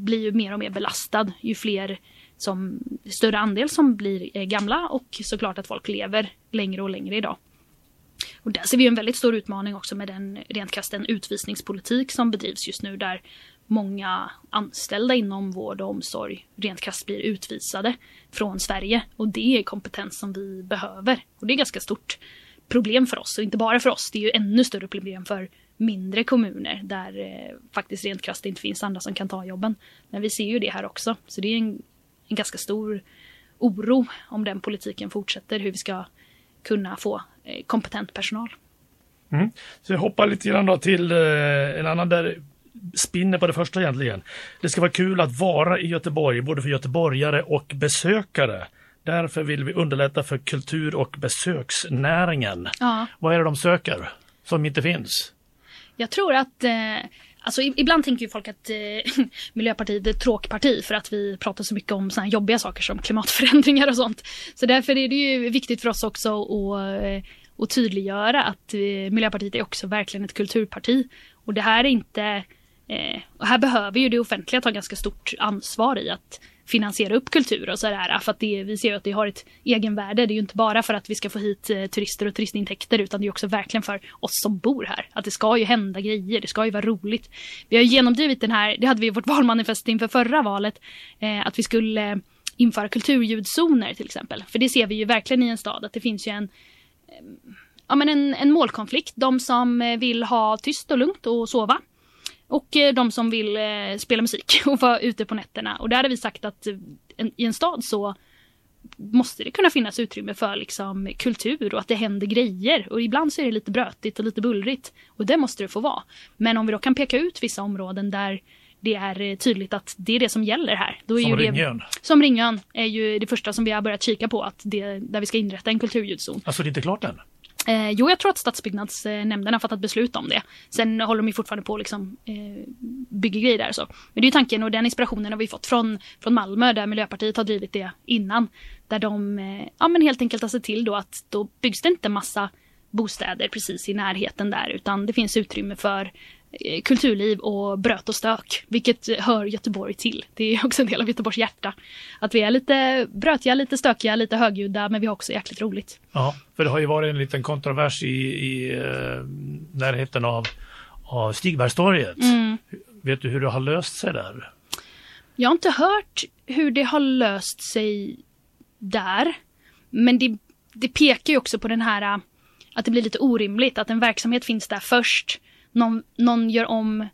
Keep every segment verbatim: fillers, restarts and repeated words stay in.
blir ju mer och mer belastad ju fler som, större andel som blir gamla och såklart att folk lever längre och längre idag. Och där ser vi en väldigt stor utmaning också med den rent krasst en utvisningspolitik som bedrivs just nu där många anställda inom vård och omsorg rent krasst blir utvisade från Sverige. Och det är kompetens som vi behöver. Och det är ganska stort problem för oss och inte bara för oss. Det är ju ännu större problem för mindre kommuner där eh, faktiskt rent krasst inte finns andra som kan ta jobben. Men vi ser ju det här också. Så det är en, en ganska stor oro om den politiken fortsätter hur vi ska kunna få eh, kompetent personal. Mm. Så jag hoppar lite grann då till eh, en annan där spinner på det första egentligen. Det ska vara kul att vara i Göteborg både för göteborgare och besökare. Därför vill vi underlätta för kultur- och besöksnäringen. Ja. Vad är det de söker som inte finns? Jag tror att, eh, alltså ibland tänker ju folk att eh, Miljöpartiet är ett tråkparti för att vi pratar så mycket om såna här jobbiga saker som klimatförändringar och sånt. Så därför är det ju viktigt för oss också att, att tydliggöra att eh, Miljöpartiet är också verkligen ett kulturparti. Och det här är inte, eh, och här behöver ju det offentliga ta ganska stort ansvar i att finansiera upp kultur och sådär. För att det, vi ser ju att det har ett egenvärde. Det är ju inte bara för att vi ska få hit eh, turister och turistintäkter utan det är också verkligen för oss som bor här. Att det ska ju hända grejer, det ska ju vara roligt. Vi har genomdrivit den här, det hade vi i vårt valmanifest inför förra valet, eh, att vi skulle eh, införa kulturljudzoner till exempel. För det ser vi ju verkligen i en stad att det finns ju en eh, ja, men en, en målkonflikt. De som vill ha tyst och lugnt och sova. Och de som vill eh, spela musik och vara ute på nätterna. Och där har vi sagt att en, i en stad så måste det kunna finnas utrymme för liksom, kultur och att det händer grejer. Och ibland så är det lite brötigt och lite bullrigt. Och det måste det få vara. Men om vi då kan peka ut vissa områden där det är tydligt att det är det som gäller här. Då är som ju Ringön. Det, som Ringön är ju det första som vi har börjat kika på. Att det, där vi ska inrätta en kulturljudzon. Alltså det är inte klart än? Eh, jo, jag tror att stadsbyggnadsnämnden har fattat beslut om det. Sen håller de ju fortfarande på att liksom, eh, bygga grejer där. Så. Men det är ju tanken och den inspirationen har vi fått från, från Malmö där Miljöpartiet har drivit det innan. Där de eh, ja, men helt enkelt har sett till då att då byggs det inte massa bostäder precis i närheten där. Utan det finns utrymme för eh, kulturliv och bröt och stök. Vilket hör Göteborg till. Det är också en del av Göteborgs hjärta. Att vi är lite brötiga, lite stökiga, lite högljudda men vi har också jäkligt roligt. Ja, för det har ju varit en liten kontrovers i, i eh, närheten av, av Stigbergstorget. Mm. Vet du hur det har löst sig där? Jag har inte hört hur det har löst sig där. Men det, det pekar ju också på den här att det blir lite orimligt att en verksamhet finns där först. Någon, någon gör om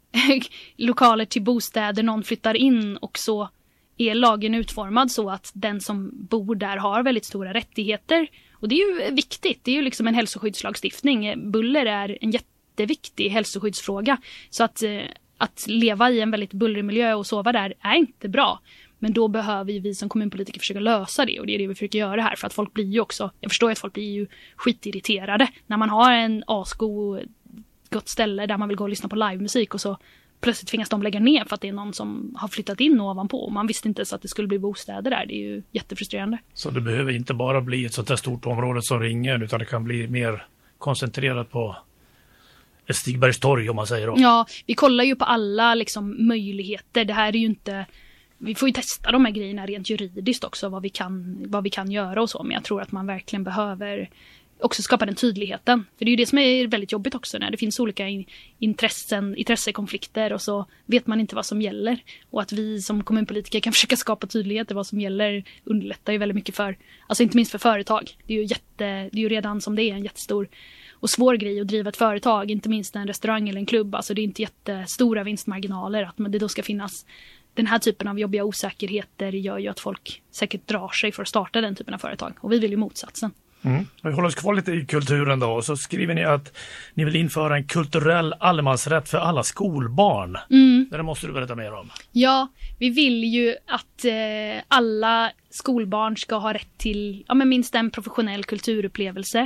lokaler till bostäder, någon flyttar in och så är lagen utformad så att den som bor där har väldigt stora rättigheter. Och det är ju viktigt, det är ju liksom en hälsoskyddslagstiftning. Buller är en jätteviktig hälsoskyddsfråga. Så att, att leva i en väldigt bullrig miljö och sova där är inte bra. Men då behöver vi som kommunpolitiker försöka lösa det och det är det vi försöker göra här. För att folk blir ju också, jag förstår att folk blir ju skitirriterade när man har en asgo gott ställe där man vill gå och lyssna på livemusik och så plötsligt tvingas de lägga ner för att det är någon som har flyttat in ovanpå. Och man visste inte så att det skulle bli bostäder där. Det är ju jättefrustrerande. Så det behöver inte bara bli ett sånt här stort område som Ringön utan det kan bli mer koncentrerat på ett Stigbergstorg om man säger då. Ja, vi kollar ju på alla liksom, möjligheter. Det här är ju inte... Vi får ju testa de här grejerna rent juridiskt också. Vad vi kan, vad vi kan göra och så. Men jag tror att man verkligen behöver också skapa den tydligheten. För det är ju det som är väldigt jobbigt också när det finns olika in, intressen, intressekonflikter och så vet man inte vad som gäller. Och att vi som kommunpolitiker kan försöka skapa tydlighet i vad som gäller underlättar ju väldigt mycket för, alltså inte minst för företag. Det är ju, jätte, det är ju redan som det är en jättestor och svår grej att driva ett företag, inte minst en restaurang eller en klubb. Alltså det är inte jättestora vinstmarginaler att det då ska finnas. Den här typen av jobbiga osäkerheter gör ju att folk säkert drar sig för att starta den typen av företag. Och vi vill ju motsatsen. Mm. Vi håller oss kvar lite i kulturen då. Och så skriver ni att ni vill införa en kulturell allemansrätt för alla skolbarn. Mm. Det måste du berätta mer om. Ja, vi vill ju att eh, alla skolbarn ska ha rätt till ja, men minst en professionell kulturupplevelse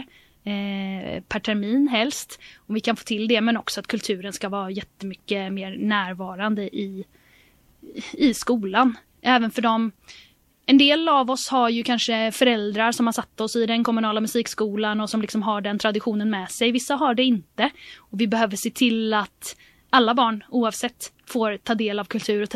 eh, per termin helst. Och vi kan få till det men också att kulturen ska vara jättemycket mer närvarande i i skolan. Även för dem. En del av oss har ju kanske föräldrar som har satt oss i den kommunala musikskolan och som liksom har den traditionen med sig. Vissa har det inte. Och vi behöver se till att alla barn oavsett får ta del av kultur och